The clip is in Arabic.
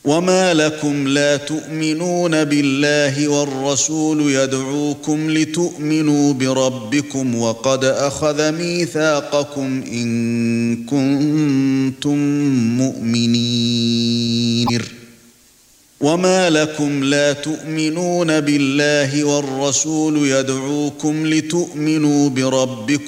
وما لكم لا تؤمنون بالله والرسول يدعوكم لتؤمنوا بربكم وقد أخذ ميثاقكم إن كنتم مؤمنين وما لكم لا تؤمنون بالله والرسول يدعوكم لتؤمنوا بربكم